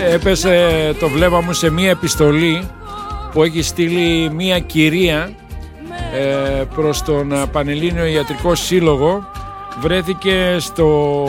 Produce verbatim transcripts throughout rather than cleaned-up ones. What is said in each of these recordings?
έπεσε το βλέμμα μου σε μία επιστολή που έχει στείλει μία κυρία ε, προς τον Πανελλήνιο Ιατρικό Σύλλογο. Βρέθηκε στο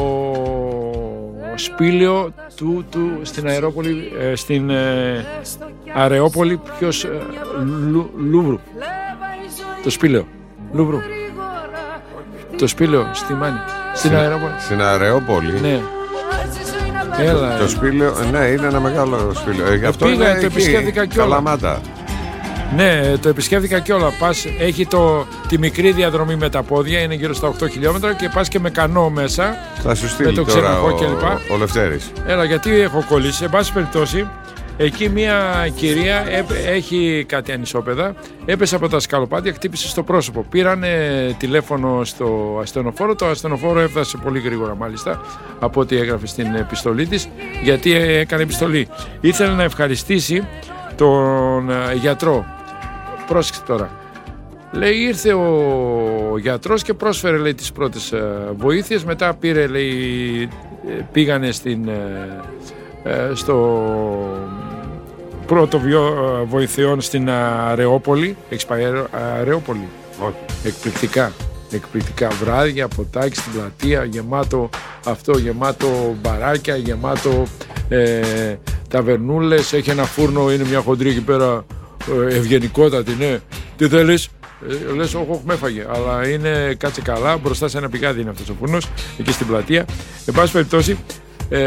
σπήλαιο του, του στην Αερόπολη, ε, στην ε, Αρεόπολη, ποιος, ε, Λου, Λούβρου, το σπήλαιο, Λούβρου, το σπήλαιο στη Μάνη, στην Συ, Αερόπολη. Στην Αρεόπολη. Ναι. Έλα, το σπήλαιο, ναι, είναι ένα μεγάλο σπήλαιο. Ε, αυτό πήγα, είναι το επισκέφθηκα κιόλα. Καλαμάτα. Ναι, το επισκέφθηκα κιόλα. Πας, έχει το, τη μικρή διαδρομή με τα πόδια, είναι γύρω στα οκτώ χιλιόμετρα και πας και με κανό μέσα. Θα σου στείλει με το τώρα ξενοχώ ο, κλπ. ο Λευτέρης. Έλα, γιατί έχω κολλήσει. Εν πάση περιπτώσει, εκεί μια κυρία έχει κάτι ανισόπεδα, έπεσε από τα σκαλοπάτια, χτύπησε στο πρόσωπο. Πήρανε τηλέφωνο στο ασθενοφόρο, το ασθενοφόρο έφτασε πολύ γρήγορα μάλιστα από ό,τι έγραφε στην επιστολή της, γιατί έκανε επιστολή. Ήθελε να ευχαριστήσει τον γιατρό. Πρόσεξε τώρα. Λέει, ήρθε ο γιατρός και πρόσφερε, λέει, τις πρώτες βοήθειες. Μετά πήρε, λέει, πήγανε στην, στο πρώτο βιό βοηθειών στην Αρεόπολη. Έχεις πάει Αρεόπολη? Όχι. Εκπληκτικά. Εκπληκτικά βράδια, ποτάκι στην πλατεία, γεμάτο αυτό, γεμάτο μπαράκια, γεμάτο ε, ταβερνούλες. Έχει ένα φούρνο, είναι μια χοντρή εκεί πέρα, ευγενικότατη, ναι. Τι θέλεις? Ε, λες, όχι, όχι, με έφαγε. Αλλά είναι, κάτσε καλά, μπροστά σε ένα πηγάδι είναι αυτός ο φούρνος, εκεί στην πλατεία. Εν πάση περιπτώσει, ε,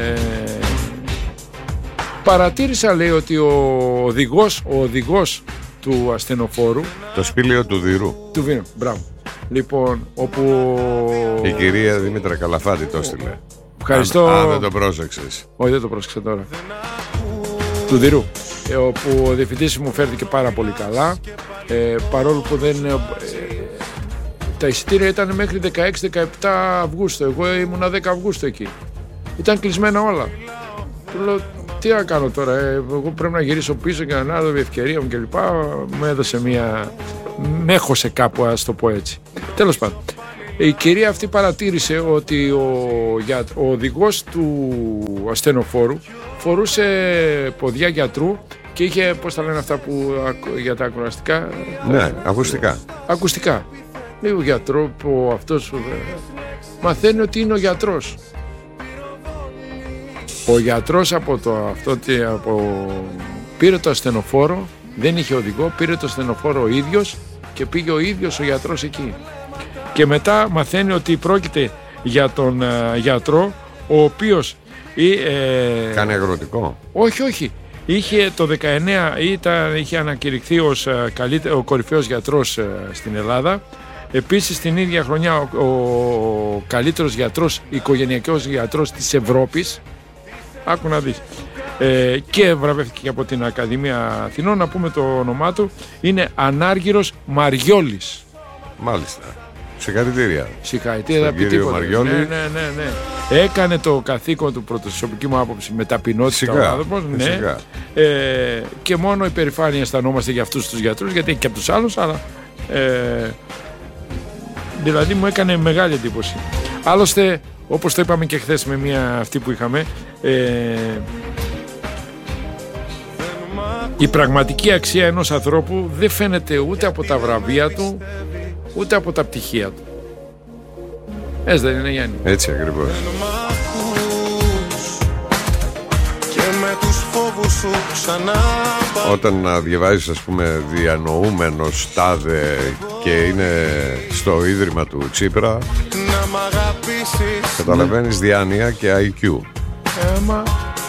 παρατήρησα, λέει, ότι ο οδηγός, ο οδηγός του ασθενοφόρου. Το σπήλαιο του Δηρού. Του Βίνου, μπράβο. Λοιπόν, όπου. Η κυρία Δήμητρα Καλαφάτη το έστειλε. Ευχαριστώ. Αν, αν δεν το πρόσεξες. Όχι, δεν το πρόσεξα τώρα. Του Δηρού. Ε, όπου ο διευθυντής μου φέρθηκε πάρα πολύ καλά. Ε, παρόλο που δεν. Ε, τα εισιτήρια ήταν μέχρι δεκαέξι δεκαεπτά Αυγούστου. Εγώ ήμουνα δέκα Αυγούστου εκεί. Ήταν κλεισμένα όλα. Του λέω, τι να κάνω τώρα, ε, εγώ πρέπει να γυρίσω πίσω και να δω ευκαιρία μου κλπ. Μου έδωσε μια. Με έχωσε κάπου, ας το πω έτσι. Τέλος πάντων. Η κυρία αυτή παρατήρησε ότι ο, για, ο οδηγός του ασθενοφόρου φορούσε ποδιά γιατρού και είχε, πώς τα λένε αυτά που, για τα ακροαστικά. Ναι, ακουστικά. Ακουστικά. Λέει ο γιατρό που αυτός μαθαίνει ότι είναι ο γιατρός. Ο γιατρός από το αυτό, από, πήρε το ασθενοφόρο, δεν είχε οδηγό, πήρε το ασθενοφόρο ο ίδιος και πήγε ο ίδιος ο γιατρός εκεί. Και μετά μαθαίνει ότι πρόκειται για τον uh, γιατρό, ο οποίος ε, κάνει αγροτικό. Όχι, όχι. Είχε το δεκαεννέα, ήταν, είχε ανακηρυχθεί ως uh, καλύτε, ο κορυφαίος γιατρός uh, στην Ελλάδα. Επίσης την ίδια χρονιά ο, ο καλύτερος γιατρός, οικογενειακός γιατρός της Ευρώπης. Άκου να δεις. Ε, και βραβεύτηκε από την Ακαδημία Αθηνών. Να πούμε το όνομά του. Είναι Ανάργυρος Μαριόλης. Μάλιστα. Συγχαρητήρια. Συγχαρητήρια, δεν πει τίποτα. Ναι, ναι, ναι, ναι. Έκανε το καθήκον του προ τη προσωπική μου άποψη με ταπεινότητα ο άνθρωπος. Ναι. Ε, και μόνο υπερηφάνεια αισθανόμαστε για αυτούς τους γιατρούς, γιατί έχει και από τους άλλους, αλλά ε, δηλαδή μου έκανε μεγάλη εντύπωση. Άλλωστε, όπως το είπαμε και χθες με μια αυτή που είχαμε, ε, η πραγματική αξία ενός ανθρώπου δεν φαίνεται ούτε από τα βραβεία του, ούτε από τα πτυχία του. Έτσι δεν είναι, Γιάννη? Έτσι ακριβώς. Όταν να διαβάζεις, ας πούμε, διανοούμενος τάδε και είναι στο ίδρυμα του Τσίπρα, καταλαβαίνεις διάνοια και άι κιου. Έμα.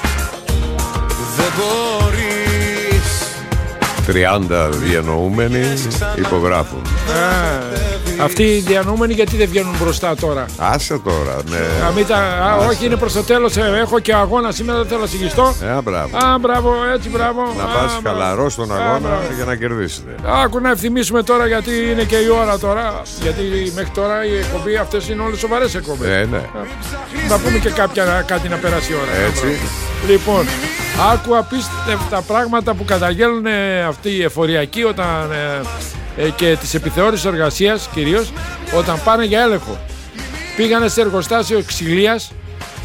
τριάντα διανοούμενοι υπογράφουν. Α, αυτοί οι διανοούμενοι γιατί δεν βγαίνουν μπροστά τώρα? Άσε τώρα, ναι. Α, μην τα, α, όχι, είναι προς το τέλος. Ε, έχω και αγώνα σήμερα, δεν θέλω να συγχυστώ. Ε, μπράβο. Α, μπράβο, έτσι, μπράβο. Να α, πας χαλαρό στον αγώνα α, για να κερδίσετε. Άκου να ευθυμίσουμε τώρα, γιατί είναι και η ώρα τώρα. Γιατί μέχρι τώρα η εκπομπή, αυτές είναι όλες σοβαρές εκπομπές. Ε, ναι. Να πούμε και κάποια, κάτι να περάσει η ώρα. Έτσι. Λοιπόν, άκου απίστευτα πράγματα που καταγγέλνουν αυτοί οι εφοριακοί όταν, ε, ε, και τις επιθεώρησεις εργασίας κυρίως, όταν πάνε για έλεγχο. Πήγανε σε εργοστάσιο ξυλίας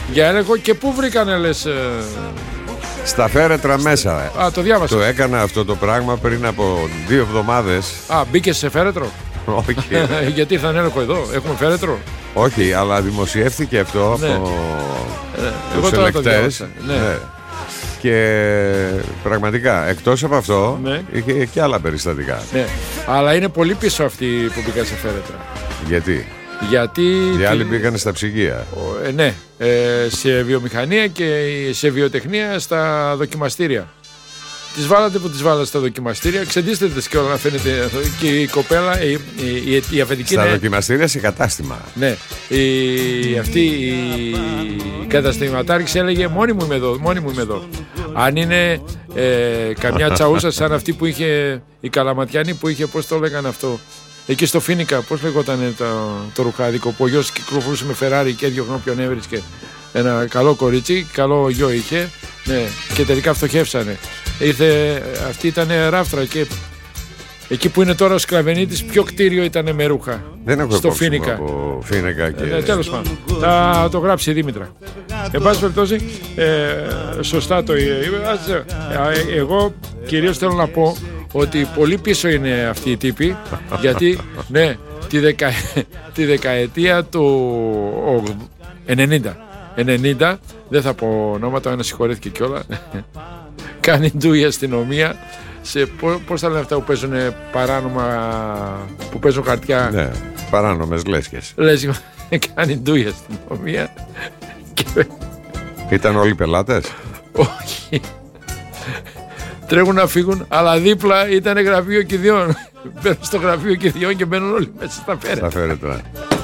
για έλεγχο. Και πού βρήκανε, λες? Ε... Στα φέρετρα μέσα. Α, το διάβασα. Το έκανα αυτό το πράγμα πριν από δύο εβδομάδες. Α, μπήκε σε φέρετρο? Όχι. Γιατί ήρθαν έλεγχο εδώ, έχουμε φέρετρο? Όχι, αλλά δημοσιεύθηκε αυτό, ναι, από ε, τους ελεκτές. Ναι. Ναι. Και πραγματικά, εκτός από αυτό, ναι, είχε και άλλα περιστατικά. Ναι. Αλλά είναι πολύ πίσω αυτοί που μπήκαν σε φέρετρα. Γιατί? Γιατί οι άλλοι μπήκαν στα ψυγεία. Ε, ναι, ε, σε βιομηχανία και σε βιοτεχνία στα δοκιμαστήρια. Τις βάλατε που τις βάλατε στα δοκιμαστήρια. Ξεντήστε τις και όλα να φαίνεται. Και η κοπέλα, η, η, η, η αφεντική. Στα είναι... δοκιμαστήρια σε κατάστημα. Ναι. Η, αυτή η καταστηματάρχης έλεγε μόνη μου είμαι εδώ, μόνη μου είμαι εδώ. Αν είναι ε, καμιά τσαούσα σαν αυτή που είχε η Καλαματιάνη που είχε, πώς το λέγανε αυτό, εκεί στο Φίνικα, πώς λεγόταν το, το ρουχάδικο που ο γιος κυκλοφορούσε με Φεράρι και έδιωχνε όποιον έβρισκε. Ένα καλό κορίτσι, καλό γιο είχε, ναι, και τελικά φτωχεύσανε. Ήρθε, αυτή ήταν ράφτρα και εκεί που είναι τώρα ο Σκλαβενίτης, ποιο κτίριο ήταν με ρούχα? Δεν έχω στο Φίνικα. Από Φίνικα και... ε, τέλος πάντων, θα το γράψει η Δήμητρα. Εν πάση περιπτώσει, ε, σωστά το είπε. Ε, εγώ κυρίως θέλω να πω ότι πολύ πίσω είναι αυτοί οι τύποι, γιατί ναι, τη, δεκα... τη δεκαετία του ενενήντα, ενενήντα, δεν θα πω ονόματα, ένα συγχωρέθηκε κιόλα. Κάνει ντου η αστυνομία σε πώς θα λένε αυτά που παίζουν παράνομα, που παίζουν χαρτιά. Ναι, παράνομες λέσχες. Λέσχες, κάνει ντου η αστυνομία. Και... ήταν όλοι πελάτες? Όχι. Τρέχουν να φύγουν, αλλά δίπλα ήταν γραφείο κηδιών. Μπαίνουν στο γραφείο κηδιών και μπαίνουν όλοι μέσα στα φέρετρα. Στα φέρετρα.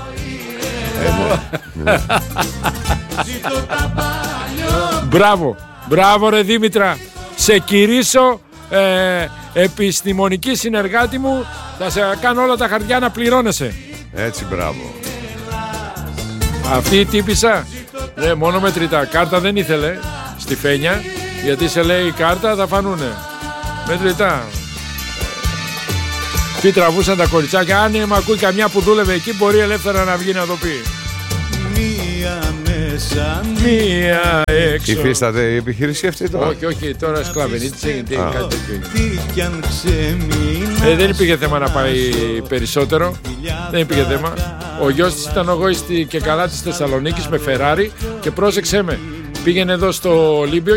ε, ναι. Μπράβο, μπράβο ρε Δήμητρα. Σε κηρύσω ε, επιστημονική συνεργάτη μου. Θα σε κάνω όλα τα χαρτιά να πληρώνεσαι. Έτσι, μπράβο. Αυτή η τύπισσα, ναι, μόνο μετρητά. Κάρτα δεν ήθελε στη Φένια, γιατί σε λέει η κάρτα θα φανούνε. Μετρητά. Τι τραβούσαν τα κοριτσάκια. Αν μ' ακούει καμιά που δούλευε εκεί, μπορεί ελεύθερα να βγει να το πει. Μία μέσα, μία έξω. Υφίσταται η επιχείρηση αυτή τώρα? Όχι, όχι, τώρα Σκλαβενίτης έγινε κάτι τέτοιο. ε, Δεν υπήρχε θέμα να πάει περισσότερο. Δεν υπήρχε θέμα. Ο γιος της ήταν ο γόης και καλά της Θεσσαλονίκης με Φεράρι. Και πρόσεξέ με, πήγαινε εδώ στο Ολύμπιο